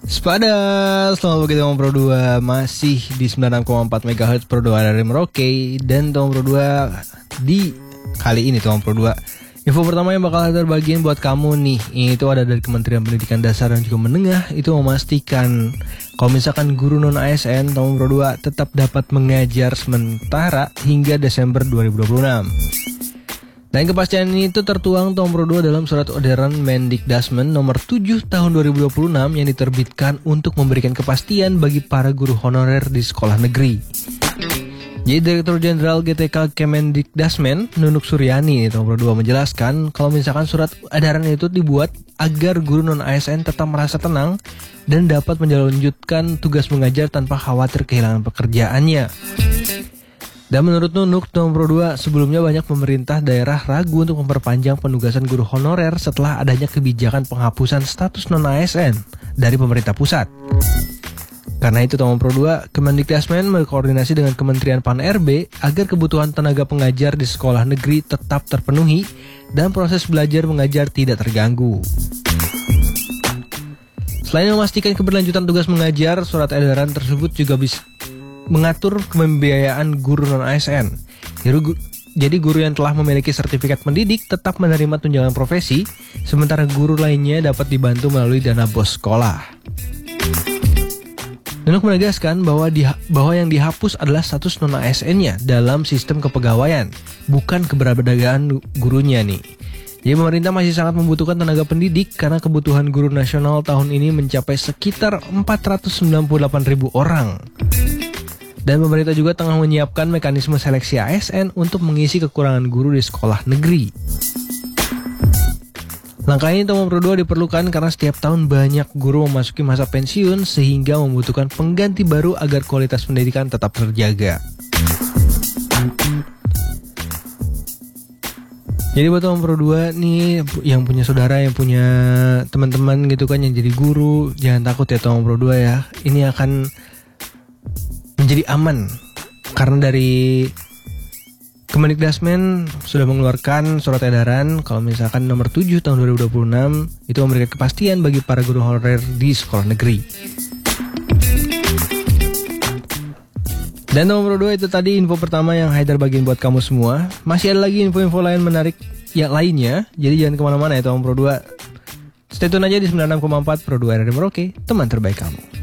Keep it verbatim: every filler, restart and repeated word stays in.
Sepada, selamat pagi teman Pro dua. Masih di sembilan puluh enam koma empat megahertz Pro dua dari Merauke. Dan teman Pro dua di kali ini teman Pro dua, info pertama yang bakal terbagiin buat kamu nih, itu ada dari Kementerian Pendidikan Dasar dan juga Menengah. Itu memastikan kalau misalkan guru non A S N teman Pro dua tetap dapat mengajar sementara hingga Desember dua ribu dua puluh enam. Dan kepastian ini itu tertuang Tom Pro dua dalam surat edaran Mendikdasmen nomor tujuh tahun dua ribu dua puluh enam yang diterbitkan untuk memberikan kepastian bagi para guru honorer di sekolah negeri. Jadi Direktur Jenderal G T K Kemendikdasmen Nunuk Suryani Tom Pro dua menjelaskan kalau misalkan surat edaran itu dibuat agar guru non A S N tetap merasa tenang dan dapat menjalankan tugas mengajar tanpa khawatir kehilangan pekerjaannya. Dan menurut Nunuk, Tom Pro dua, sebelumnya banyak pemerintah daerah ragu untuk memperpanjang penugasan guru honorer setelah adanya kebijakan penghapusan status non A S N dari pemerintah pusat. Karena itu Tom Pro dua, Kemendikdasmen berkoordinasi dengan Kementerian Pan R B agar kebutuhan tenaga pengajar di sekolah negeri tetap terpenuhi dan proses belajar mengajar tidak terganggu. Selain memastikan keberlanjutan tugas mengajar, surat edaran tersebut juga bisa mengatur pembiayaan guru non A S N. Jadi guru yang telah memiliki sertifikat mendidik tetap menerima tunjangan profesi, sementara guru lainnya dapat dibantu melalui dana bos sekolah. Nunuk menegaskan bahwa, di, bahwa yang dihapus adalah status non A S N-nya dalam sistem kepegawaian, bukan keberadaan gurunya nih. Jadi pemerintah masih sangat membutuhkan tenaga pendidik karena kebutuhan guru nasional tahun ini mencapai sekitar empat ratus sembilan puluh delapan ribu orang. Dan pemerintah juga tengah menyiapkan mekanisme seleksi A S N untuk mengisi kekurangan guru di sekolah negeri. Langkah ini Tom Pro dua diperlukan karena setiap tahun banyak guru memasuki masa pensiun sehingga membutuhkan pengganti baru agar kualitas pendidikan tetap terjaga. Jadi buat Tom Pro dua nih yang punya saudara, yang punya teman-teman gitu kan yang jadi guru, jangan takut ya Tom Pro dua ya. Ini akan menjadi aman karena dari Kemendikdasmen sudah mengeluarkan surat edaran kalau misalkan nomor tujuh tahun dua ribu dua puluh enam itu memberikan kepastian bagi para guru honorer di sekolah negeri. Dan nomor dua itu tadi info pertama yang Haidar bagiin buat kamu semua. Masih ada lagi info-info lain menarik ya lainnya, jadi jangan kemana-mana ya Tom Pro dua. Stay tune aja di sembilan puluh enam koma empat Pro dua dari Merauke, teman terbaik kamu.